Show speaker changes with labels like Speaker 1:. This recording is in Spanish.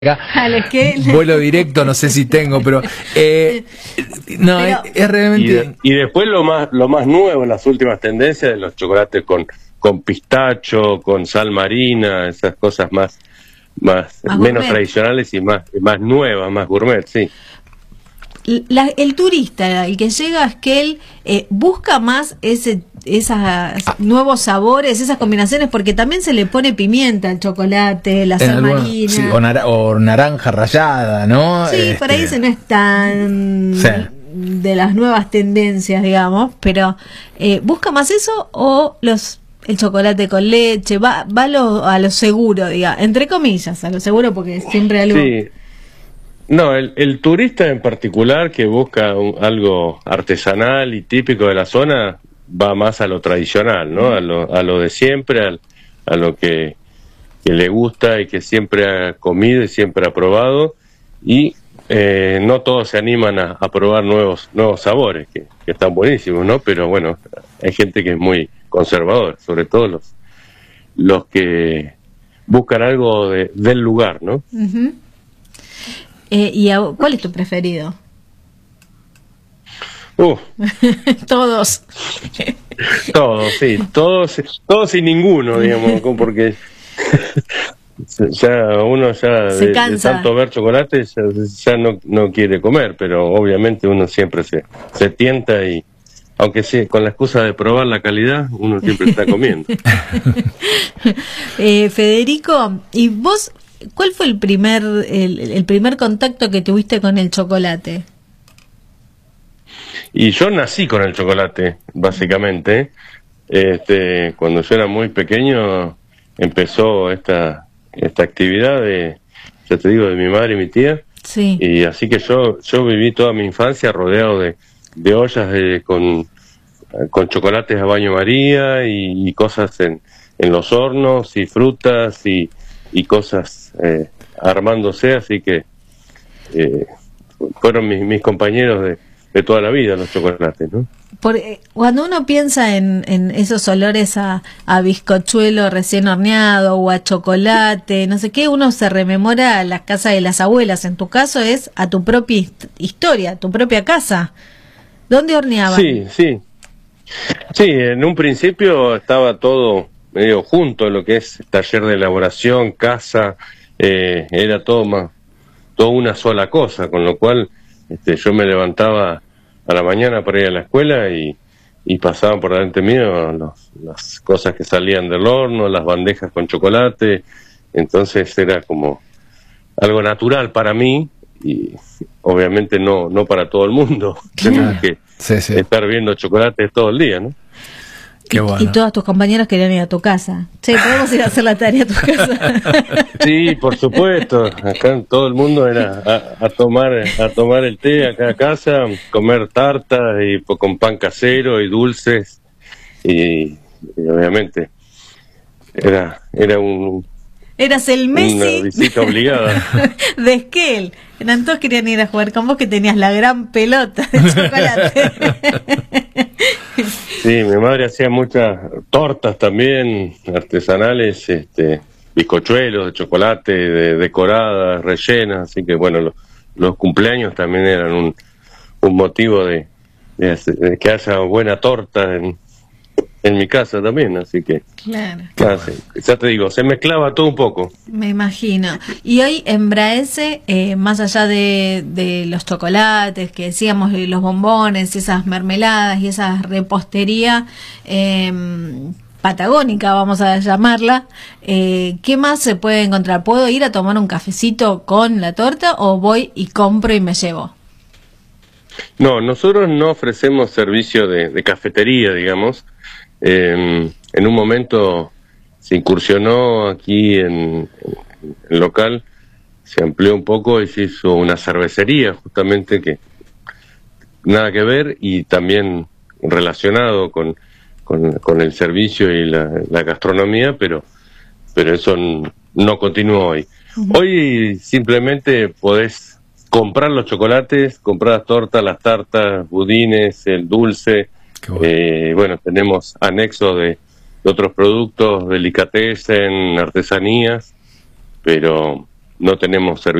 Speaker 1: acá. Vuelo directo, no sé si tengo, pero no, pero es realmente...
Speaker 2: Y después lo más nuevo, las últimas tendencias de los chocolates con pistacho, con sal marina, esas cosas más menos gourmet, tradicionales y más nuevas, más gourmet, sí.
Speaker 3: El turista, el que llega a Esquel, busca más esos nuevos sabores, esas combinaciones, porque también se le pone pimienta al chocolate, la sal marina.
Speaker 1: Sí, o naranja rallada, ¿no?
Speaker 3: Sí, por ahí se no es tan de las nuevas tendencias, digamos, pero ¿busca más eso o el chocolate con leche? Va a lo seguro, digamos, entre comillas, a lo seguro, porque siempre algo...
Speaker 2: Sí. No, el turista en particular que busca algo artesanal y típico de la zona va más a lo tradicional, ¿no? A lo de siempre, a lo que le gusta y que siempre ha comido y siempre ha probado, y no todos se animan a probar nuevos sabores que están buenísimos, ¿no? Pero bueno, hay gente que es muy conservadora, sobre todo los que buscan algo del lugar, ¿no?
Speaker 3: Uh-huh. ¿Cuál es tu preferido? Todos.
Speaker 2: Todos y ninguno, digamos, porque uno de tanto ver chocolate ya no quiere comer, pero obviamente uno siempre se tienta, y aunque sí, con la excusa de probar la calidad, uno siempre está comiendo.
Speaker 3: Federico, ¿y vos cuál fue el primer contacto que tuviste con el chocolate?
Speaker 2: Y yo nací con el chocolate, básicamente. Cuando yo era muy pequeño empezó esta actividad ya te digo, de mi madre y mi tía.
Speaker 3: Sí.
Speaker 2: Y así que yo viví toda mi infancia rodeado de ollas con chocolates a baño María y cosas en los hornos y frutas y cosas armándose, así que fueron mis compañeros de toda la vida los chocolates, ¿no?
Speaker 3: Cuando uno piensa en esos olores a bizcochuelo recién horneado o a chocolate, no sé qué, uno se rememora a las casas de las abuelas. En tu caso es a tu propia historia, tu propia casa. ¿Dónde horneaban?
Speaker 2: Sí, en un principio estaba todo medio junto, lo que es taller de elaboración, casa, era todo una sola cosa, con lo cual yo me levantaba a la mañana para ir a la escuela y pasaban por delante mío las cosas que salían del horno, las bandejas con chocolate. Entonces era como algo natural para mí, y obviamente no para todo el mundo. Tenemos que estar viendo chocolate todo el día, ¿no?
Speaker 3: Qué bueno. Y todos tus compañeros querían ir a tu casa. Che, ¿podemos ir a hacer la tarea a tu casa?
Speaker 2: Sí, por supuesto. Acá todo el mundo era a tomar el té acá a casa, comer tartas y con pan casero y dulces. Y obviamente era
Speaker 3: eras el Messi,
Speaker 2: una visita obligada
Speaker 3: de Esquel. Todos querían ir a jugar con vos, que tenías la gran pelota de chocolate.
Speaker 2: Sí, mi madre hacía muchas tortas también artesanales, bizcochuelos de chocolate, decoradas, rellenas, así que bueno, los cumpleaños también eran un motivo de que haya buena torta en mi casa también, así que
Speaker 3: claro.
Speaker 2: Ya te digo, se mezclaba todo un poco.
Speaker 3: Me imagino. Y hoy en Braese, más allá de los chocolates, que decíamos, los bombones, esas mermeladas y esa repostería patagónica, vamos a llamarla, ¿qué más se puede encontrar? ¿Puedo ir a tomar un cafecito con la torta o voy y compro y me llevo?
Speaker 2: No, nosotros no ofrecemos servicio de cafetería, digamos. En un momento se incursionó aquí en el local, se amplió un poco y se hizo una cervecería, justamente, que nada que ver, y también relacionado con el servicio y la gastronomía, pero eso no continúa hoy. Uh-huh. Hoy simplemente podés comprar los chocolates, comprar las tortas, las tartas, budines, el dulce. Bueno, tenemos anexos de otros productos, delicatessen, artesanías, pero no tenemos servicio